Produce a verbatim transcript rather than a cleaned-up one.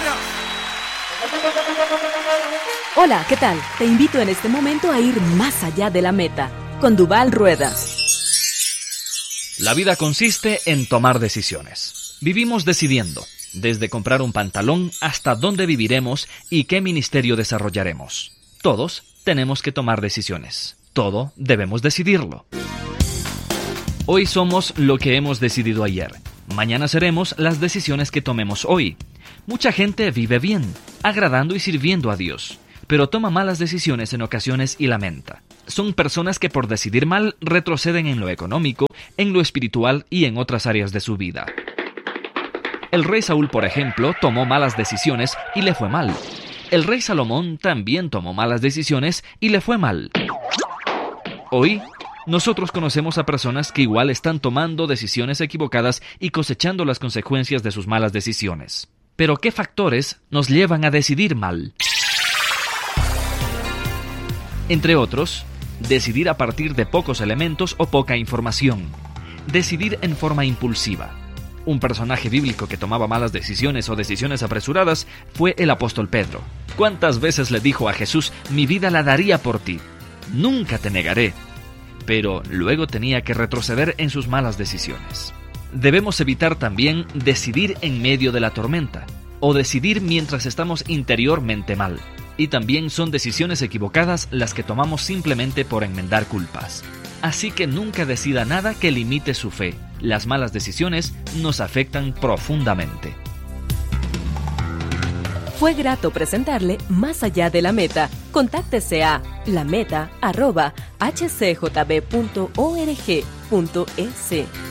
Gracias. Hola, ¿qué tal? Te invito en este momento a ir más allá de la meta, con Duval Rueda. La vida consiste en tomar decisiones. Vivimos decidiendo, desde comprar un pantalón hasta dónde viviremos y qué ministerio desarrollaremos. Todos tenemos que tomar decisiones. Todo debemos decidirlo. Hoy somos lo que hemos decidido ayer. Mañana seremos las decisiones que tomemos hoy. Mucha gente vive bien, agradando y sirviendo a Dios, pero toma malas decisiones en ocasiones y lamenta. Son personas que por decidir mal retroceden en lo económico, en lo espiritual y en otras áreas de su vida. El rey Saúl, por ejemplo, tomó malas decisiones y le fue mal. El rey Salomón también tomó malas decisiones y le fue mal. Hoy, nosotros conocemos a personas que igual están tomando decisiones equivocadas y cosechando las consecuencias de sus malas decisiones. Pero ¿qué factores nos llevan a decidir mal? Entre otros, decidir a partir de pocos elementos o poca información. Decidir en forma impulsiva. Un personaje bíblico que tomaba malas decisiones o decisiones apresuradas fue el apóstol Pedro. ¿Cuántas veces le dijo a Jesús, mi vida la daría por ti? Nunca te negaré. Pero luego tenía que retroceder en sus malas decisiones. Debemos evitar también decidir en medio de la tormenta, o decidir mientras estamos interiormente mal. Y también son decisiones equivocadas las que tomamos simplemente por enmendar culpas. Así que nunca decida nada que limite su fe. Las malas decisiones nos afectan profundamente. Fue grato presentarle Más allá de la meta. Contáctese a lameta arroba h c j b punto org punto e s.